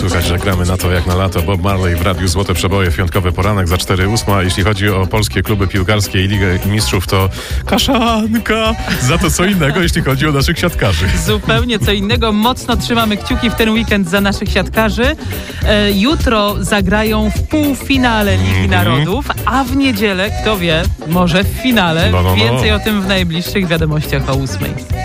Słychać, że gramy na to jak na lato. Bob Marley w Radiu Złote Przeboje, piątkowy poranek za 4:08. A jeśli chodzi o polskie kluby piłkarskie i Ligę Mistrzów, to kaszanka. Za to co innego, jeśli chodzi o naszych siatkarzy. Zupełnie co innego. Mocno trzymamy kciuki w ten weekend za naszych siatkarzy. Jutro zagrają w półfinale Ligi Narodów, a w niedzielę, kto wie, może w finale. No. Więcej o tym w najbliższych wiadomościach o 8:00.